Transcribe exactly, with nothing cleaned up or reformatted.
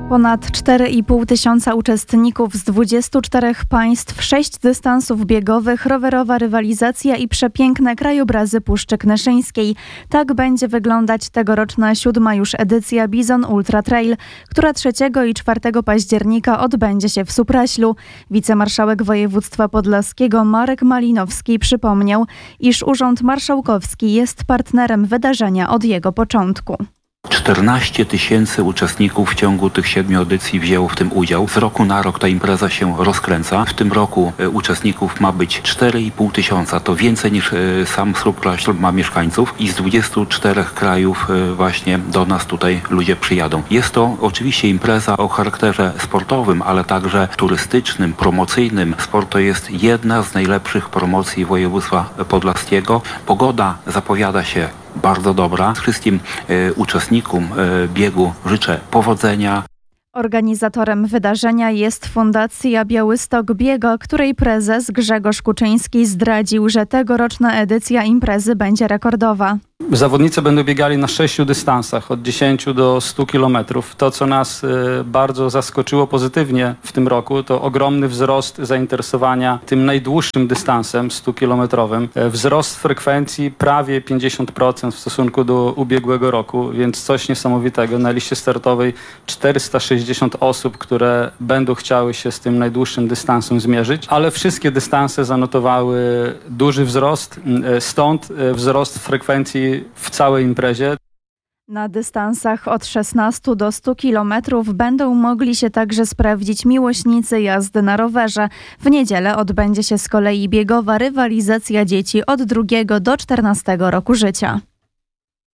Ponad cztery i pół tysiąca uczestników z dwudziestu czterech państw, sześć dystansów biegowych, rowerowa rywalizacja i przepiękne krajobrazy Puszczy Knyszyńskiej. Tak będzie wyglądać tegoroczna siódma już edycja Bizon Ultra Trail, która trzeciego i czwartego października odbędzie się w Supraślu. Wicemarszałek województwa podlaskiego Marek Malinowski przypomniał, iż Urząd Marszałkowski jest partnerem wydarzenia od jego początku. czternaście tysięcy uczestników w ciągu tych siedmiu edycji wzięło w tym udział. Z roku na rok ta impreza się rozkręca. W tym roku e, uczestników ma być cztery i pół tysiąca. To więcej niż e, sam Śródkraśl ma mieszkańców i z dwudziestu czterech krajów e, właśnie do nas tutaj ludzie przyjadą. Jest to oczywiście impreza o charakterze sportowym, ale także turystycznym, promocyjnym. Sport to jest jedna z najlepszych promocji województwa podlaskiego. Pogoda zapowiada się bardzo dobra. Wszystkim e, uczestnikom e, biegu życzę powodzenia. Organizatorem wydarzenia jest Fundacja Białystok Biego, której prezes Grzegorz Kuczyński zdradził, że tegoroczna edycja imprezy będzie rekordowa. Zawodnicy będą biegali na sześciu dystansach, od dziesięciu do stu kilometrów. To, co nas y, bardzo zaskoczyło pozytywnie w tym roku, to ogromny wzrost zainteresowania tym najdłuższym dystansem stukilometrowym. E, wzrost frekwencji prawie pięćdziesiąt procent w stosunku do ubiegłego roku, więc coś niesamowitego. Na liście startowej czterysta sześćdziesiąt osób, które będą chciały się z tym najdłuższym dystansem zmierzyć, ale wszystkie dystanse zanotowały duży wzrost, e, stąd e, wzrost frekwencji w całej imprezie. Na dystansach od szesnastu do stu kilometrów będą mogli się także sprawdzić miłośnicy jazdy na rowerze. W niedzielę odbędzie się z kolei biegowa rywalizacja dzieci od drugiego do czternastego roku życia.